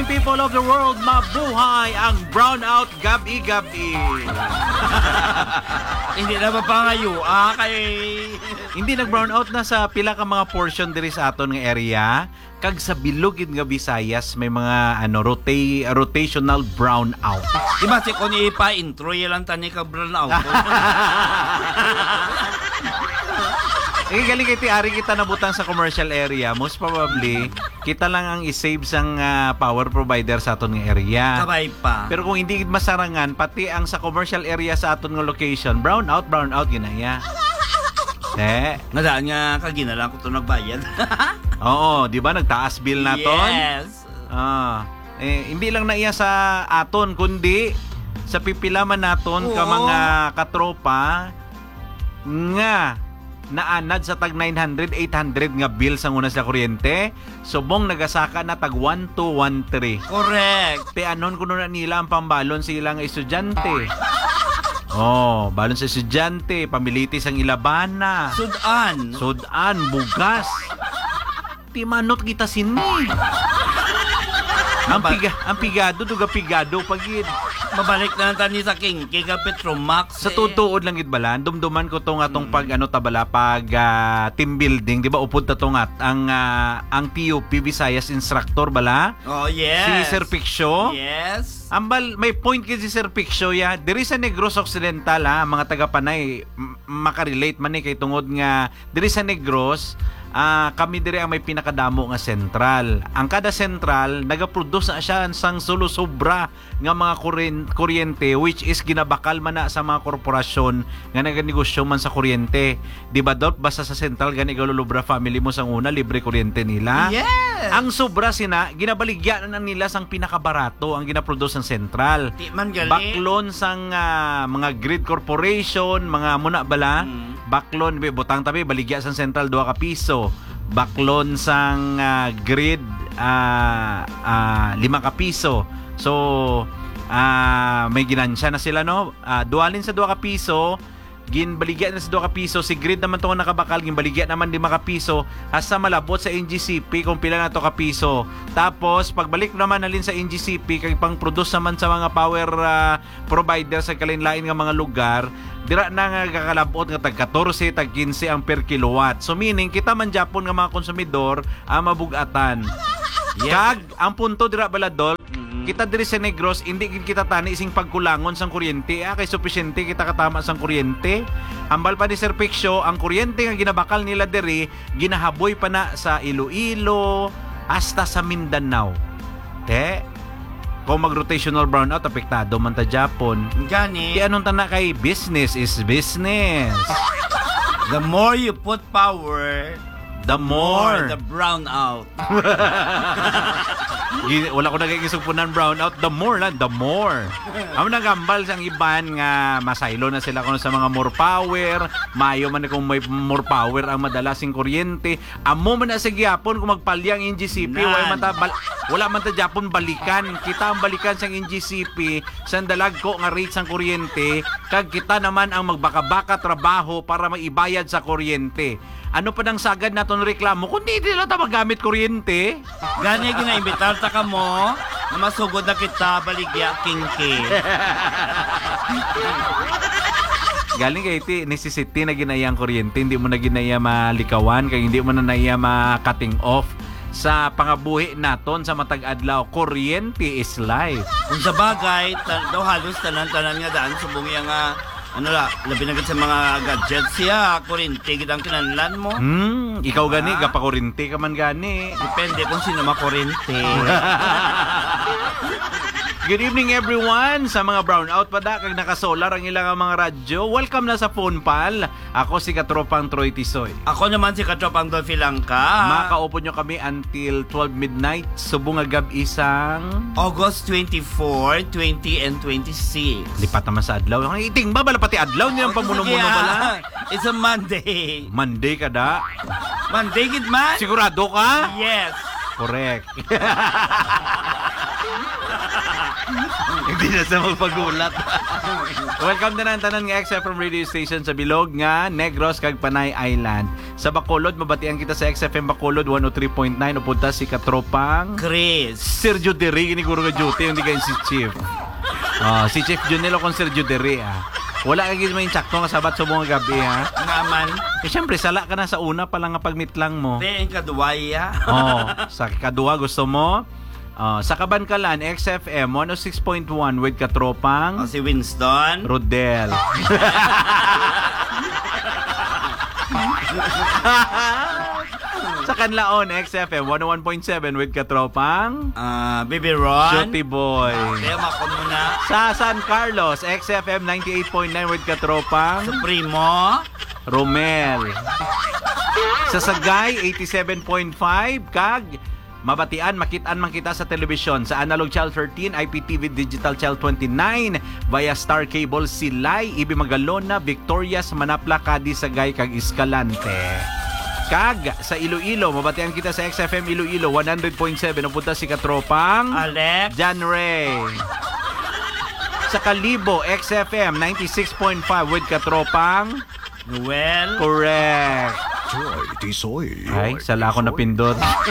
people of the world, mabuhay ang brownout gabi-gabi. Hindi na mapangayo, kay... Hindi nag-brownout na sa pila ka mga portion diri sa aton nga area. Kag sa bilugid nga Visayas may mga rotational brownout. Di ba si Connie pa intro lang tani ka brownout. Galing kay ari kita nabutang sa commercial area. Most probably, kita lang ang isave sang power provider sa aton nga area. Sabay pa. Pero kung hindi masarangan, pati ang sa commercial area sa aton nga location, brownout ginaya. Nadaan nga kaginalang ko ito nagbayad. Oo, di ba? Nagtaas bill naton? Yes. Hindi lang na iya sa aton, kundi sa pipilaman naton ka mga katropa nga naanad sa tag 900, 800 nga bill sa una sa kuryente. Subong nagasaka na tag 1213. Correct. Te anon kuno na nila ang pambalon sa ilang estudyante. Balon sa estudyante, pamilitis ang ilabana. Sudan, bugas. Ti manot kita sini. Ang pigado, duga pigado pagid. Mabalik na lang tani sa King Kika Petromax. Sa tutuod lang gid bala, dumduman ko tong atong pag team building, di ba? Upod ta tong ang TUP Visayas instructor bala. Oh, yes. Si Sir Piccio. Yes. Ambal may point kay si Sir Piccio ya. Diri sa Negros Occidental mga taga Panay makarelate man ni kay tungod nga diri sa Negros kami dire ang may pinakadamo nga sentral. Ang kada sentral nagaproduce na siya sang sobra nga mga kuryente which is ginabakal man na sa mga korporasyon nga naganegosyo man sa kuryente. Di ba dot basta sa sentral gani galulubra family mo sang una libre kuryente nila. Yes. Ang sobra ginabaligyan na nila sang pinakabarato ang ginaproduce ng sentral. Di man gali. Baklon sang mga grid corporation, mga muna bala. Baklon butang tabi baligya sang sentral 2 ka piso. Baklon sang grid 5 ka piso. So may ginansya na sila no. Dualin sa 2 ka piso, ginbaligya na sa 2 ka piso. Si grid naman to nakabakal, ginbaligya naman 5 ka piso hasta malabot sa NGCP kung pila na to ka piso. Tapos pagbalik naman nalin sa NGCP kay pang produce naman sa mga power provider sa kalinlain nga mga lugar, dira na nga kakalabot nga tag 14, tag 15 ang per kilowatt. So meaning kita man Japon nga mga konsumidor ang mabugatan. Yes. Kag ang punto dira baladol, kita diri sa Negros hindi kita tani ising pagkulangon sang kuryente kay sufisyente kita katama sang kuryente. Ambal pa ni Sir Piccio, ang kuryente nga ginabakal nila diri ginahaboy pa na sa Iloilo hasta sa Mindanao. Kung mag-rotational brownout, apektado man ta Japon. Gani. Di anong tana kay business is business. The more you put power, the more the brownout. Wala ko nagkikisupunan brownout. The more. Ang nagambal sang iban nga masaylo na sila kung sa mga more power. Mayo man kung may more power ang madalasing kuryente. Amo man na sa gyapon kung magpalyang NGCP. Wala man ta Japon balikan. Kita ang balikan sang NGCP. Sandalag ko nga rate sang kuryente. Kag kita naman ang magbaka-baka trabaho para maibayad sa kuryente. Ano pa nang sagad naton reklamo kundi di lang ta magamit kuryente. Gani ginaimbitar ta kamo na masugod na kita baligya kinki. Galing kay iti necessity na ginayang kuryente, hindi mo na ginaya malikawan kay hindi mo na naiya ma-cutting off sa pangabuhi naton sa matag adlaw. Kuryente is life. Kung sa bagay daw halos tanan nga daan subong nga labi na sa mga gadgets siya, kuryente gid ang kinahanglan mo. Ikaw gani, gapakuryente ka man gani. Depende kung sino makuryente. Good evening everyone sa mga brownout pa kag nakasolar ang ilang mga radyo. Welcome na sa Phone Pal. Ako si Katropang Troy Tisoy. Ako naman si Katropang Dolphy Langka. Makaupo nyo kami until 12 midnight. Subong agab isang August 24, 20 and 26. Lipat naman sa adlaw. Iting ba bala pati adlaw nilang pamuno-muno bala? It's a Monday. Monday ka da? Monday gid man? Sigurado ka? Yes. Correct. Hindi na sa magpagulat. Welcome na ng tanan nga XFM radio station sa bilog nga Negros kag Panay Island. Sa Bacolod, mabatian kita sa XFM Bacolod 103.9 upunta si katropang Chris. Sergio Dere, gini guro nga duty, hindi kayo si Chief. Si Chief Junelo kung Sergio Dere, Wala kang gizmo yung tsakto nga sabat sa mga gabi, Naman. Siyempre, sala ka na sa una pa lang nga pagmitlang mo. Ang kaduwaya. Sa kadua gusto mo? Sa Kabankalan, XFM 106.1 with katropang Si Winston. Rodel. Sa Canlaon, XFM 101.7 with katropang Baby Ron. Shorty Boy. Kaya mako muna. Sa San Carlos, XFM 98.9 with katropang Supremo. Romel. Sa Sagay, 87.5 kag mabatian, makitaan man kita sa telebisyon sa Analog Channel 13, IPTV Digital Channel 29 via Star Cable Silay, Ibi Magalona, Victorias, Manapla, Cadiz, Sagay kag Escalante. Kag sa Iloilo, mabatian kita sa XFM Iloilo 100.7 upunta si katropang Alex. John Ray. Sa Kalibo, XFM 96.5 with katropang Noel. correct. Joy Tisoy. Ay, sala ako napindot.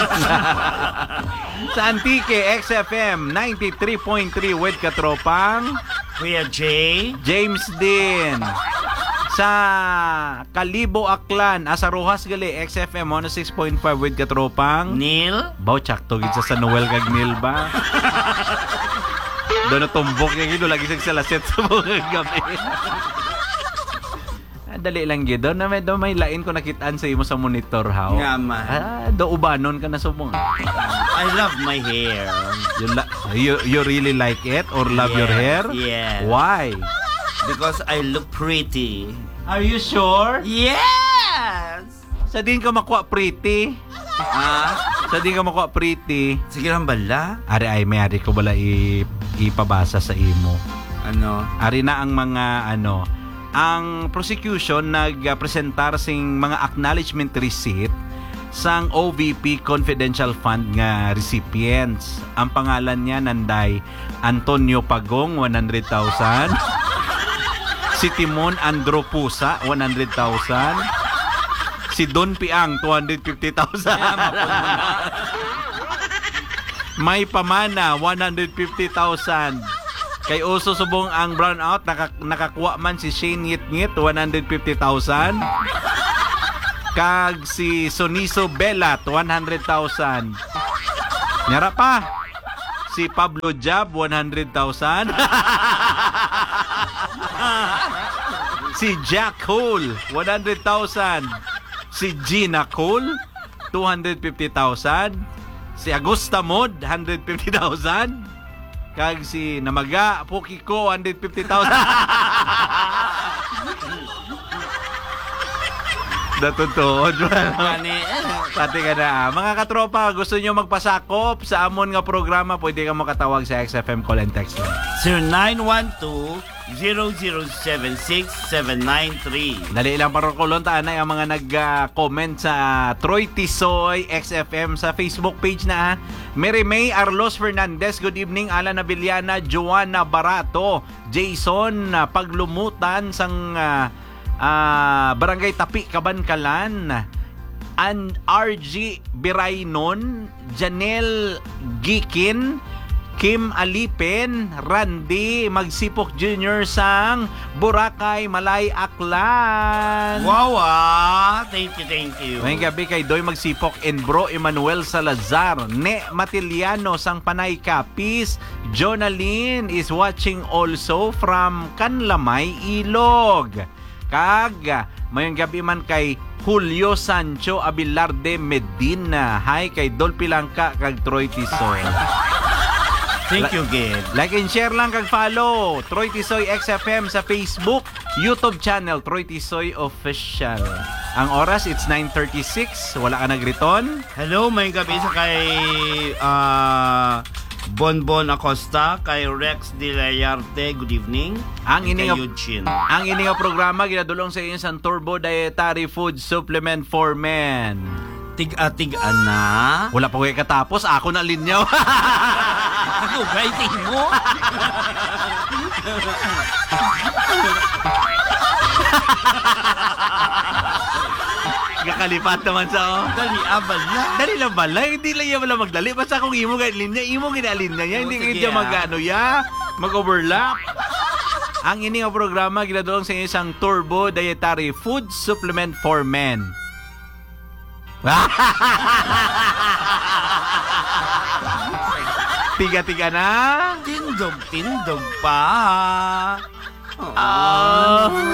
Sa Antique, XFM 93.3 with katropang Kuya J. James din. Sa Kalibo, Aklan, Asaruhas gali, XFM 106.5 with katropang Neil. Baw, tsakto gid sa Noel kag Neil ba? Doon na tumbok yung ino, lagi sa laset sa mga gabi. Dali lang gid doon na may lain ko nakitaan sa imo sa monitor how. Nga man. Do ubanon ka na subong. I love my hair. You really like it or love your hair? Yes. Why? Because I look pretty. Are you sure? Yes! Sa din ka makuha pretty? Sa din ka makuha pretty? Sige lang bala. Ari may ko bala ipabasa sa imo. Ano? Ari na ang mga ang prosecution nagpresentar sing mga acknowledgement receipt sang OVP Confidential Fund nga recipients. Ang pangalan niya nanday Antonio Pagong 100,000, si Timon Andro Pusa 100,000, si Don Piang 250,000. May Pamana 150,000. Kay Uso subong ang brownout, nakakuha man si Shane Ngit 150,000. Kag si Soniso Belat 100,000. Nyara pa si Pablo Jab 100,000. Si Jack Cole 100,000. Si Gina Cole 250,000. Si Agusta Mod 150,000. Kag si Namaga Pokiko 150,000. Natutuod. Pati ka na. Mga katropa, gusto nyo magpasakop sa amon nga programa, pwede ka makatawag sa XFM call and text line. 0912-0076793. Dali lang parokulon, taanay ang mga nag-comment sa Troy Tisoy XFM sa Facebook page na. Mary May Arlos Fernandez, good evening. Alan Abiliana, Joanna Barato, Jason Paglumutan sang Barangay Tapi, Kabankalan, and RG Biraynon, Janelle Gikin, Kim Alipen, Randy Magsipok Jr. sang Boracay, Malay, Aklan. Wow, thank you. Ngayong gabi kay Doy Magsipok and Bro Emmanuel Salazar, Ne Matiliano sang Panay Capiz, Jonaline is watching also from Canlamay, Ilog. Kag mayong gabi man kay Julio Sancho Abilarde Medina. Hi kay Dolphy Langka kag Troy Tisoy. Thank you, Gid. Like and share lang kag follow Troy Tisoy XFM sa Facebook, YouTube channel Troy Tisoy Official. Ang oras it's 9:36. Wala ka nagriton? Hello, may gabi sa kay Bonbon Acosta, kay Rex De Layarte, good evening. Ang kay ini Eugene. ang ini nga programa ginadulong sa inyo sa Turbo Dietary Food Supplement for Men. Tig-atig na. Wala pa kayo katapos, ako na linyaw. Ako, writing mo? Gakalipat naman sa Dali, abal na. Dali lang bala, hindi lang yan wala magdali. Basta kung imo linya, imo ginalinya niya, hindi Sige, nga mag-ano ya, mag-overlap. Ang ini nga programa ginadulong sa isang Turbo Dietary Food Supplement for Men. Tiga-tiga na. Tindog pa. Ah.